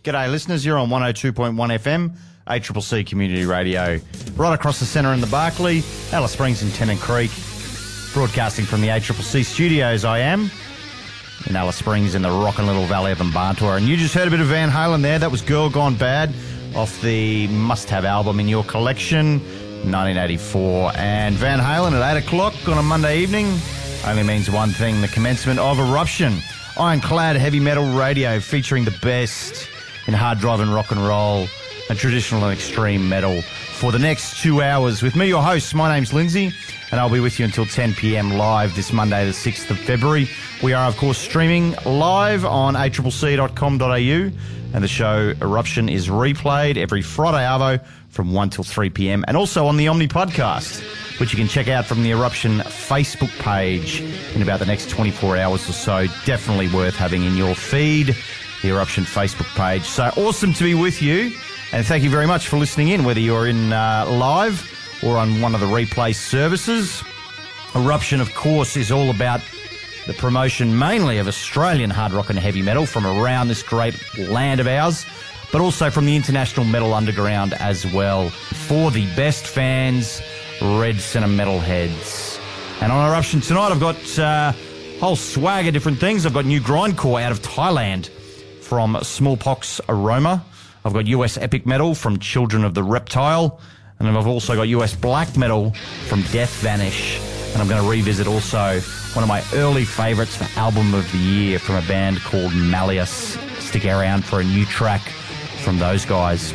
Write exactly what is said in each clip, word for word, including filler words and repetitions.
G'day, listeners. You're on one oh two point one F M, A C C C Community Radio. Right across the centre in the Barclay, Alice Springs and Tennant Creek. Broadcasting from the A C C C studios, I am, in Alice Springs in the rockin' little valley of Mbantua. And you just heard a bit of Van Halen there. That was Girl Gone Bad off the must-have album in your collection, nineteen eighty-four. And Van Halen at eight o'clock on a Monday evening only means one thing, the commencement of Eruption. Ironclad heavy metal radio featuring the best in hard driving rock and roll and traditional and extreme metal for the next two hours. With me, your host, my name's Lindsay, and I'll be with you until ten p.m. live this Monday, the sixth of February. We are, of course, streaming live on a c c c dot com dot a u, and the show Eruption is replayed every Friday arvo from one till three p.m. and also on the Omni podcast, which you can check out from the Eruption Facebook page in about the next twenty-four hours or so. Definitely worth having in your feed, the Eruption Facebook page. So awesome to be with you, and thank you very much for listening in, whether you're in uh, live or on one of the replay services. Eruption, of course, is all about the promotion mainly of Australian hard rock and heavy metal from around this great land of ours, but also from the international metal underground as well, for the best fans, Red Centre metalheads. And on Eruption tonight, I've got uh, a whole swag of different things. I've got new grindcore out of Thailand from Smallpox Aroma. I've got U S epic metal from Children of the Reptile. And I've also got U S black metal from Death Vanish. And I'm going to revisit also one of my early favourites for Album of the Year from a band called Malleus. Stick around for a new track from those guys.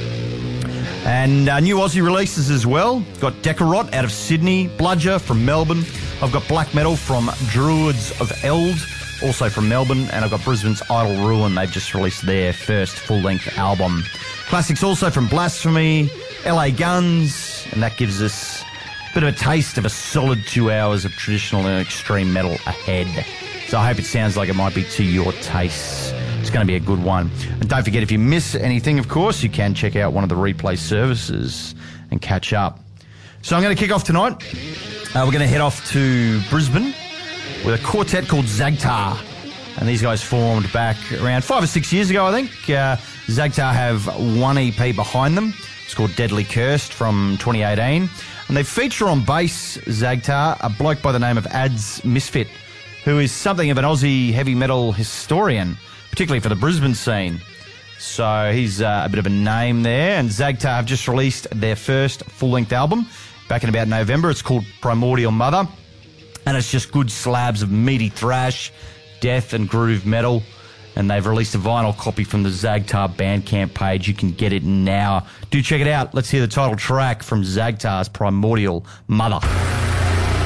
And uh, new Aussie releases as well. Got Decorot out of Sydney, Bludger from Melbourne. I've got black metal from Druids of Eld, also from Melbourne. And I've got Brisbane's Idle Ruin. They've just released their first full-length album. Classics also from Blasphemy, L A Guns, and that gives us a bit of a taste of a solid two hours of traditional and extreme metal ahead. So I hope it sounds like it might be to your tastes. It's going to be a good one. And don't forget, if you miss anything, of course, you can check out one of the replay services and catch up. So I'm going to kick off tonight. Uh, we're going to head off to Brisbane with a quartet called Zagtar. And these guys formed back around five or six years ago, I think. Uh, Zagtar have one E P behind them. It's called Deadly Cursed from twenty eighteen. And they feature on bass, Zagtar, a bloke by the name of Ads Misfit, who is something of an Aussie heavy metal historian, particularly for the Brisbane scene. So he's uh, a bit of a name there. And Zagtar have just released their first full-length album back in about November. It's called Primordial Mother. And it's just good slabs of meaty thrash, death and groove metal. And they've released a vinyl copy from the Zagtar Bandcamp page. You can get it now. Do check it out. Let's hear the title track from Zagtar's Primordial Mother.